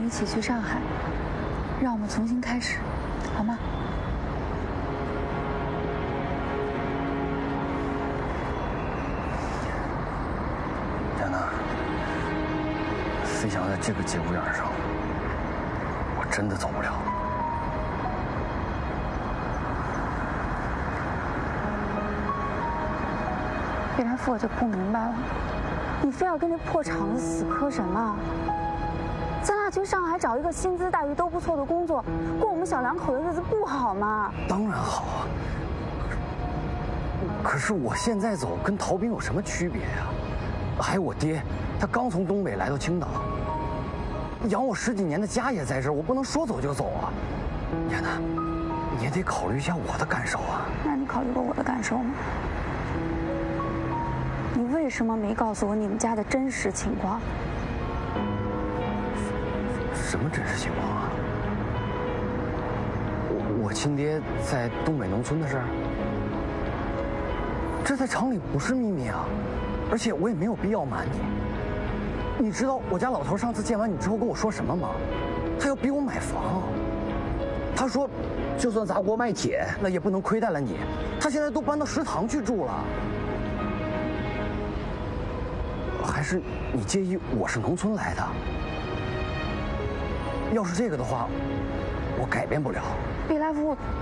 们一起去上海，让我们重新开始，好吗？ 亚娜，飞翔在这个节骨眼上，我真的走不了。 叶来福，我就不明白了，你非要跟这破厂子死磕什么？咱俩去上海找一个薪资待遇都不错的工作，过我们小两口的日子不好吗？ 当然好啊，可是我现在走跟逃兵有什么区别呀？还有我爹，他刚从东北来到青岛，养我10几年的家也在这儿，我不能说走就走啊。亚娜，你也得考虑一下我的感受啊。 那你考虑过我的感受吗？你为什么没告诉我你们家的真实情况？ 什么真实情况啊？我亲爹在东北农村的事儿，这在厂里不是秘密啊，而且我也没有必要瞒你。你知道我家老头上次见完你之后跟我说什么吗？他要逼我买房。他说，就算砸锅卖铁，那也不能亏待了你。他现在都搬到食堂去住了。还是你介意我是农村来的？要是这个的话，我改变不了。 毕来福，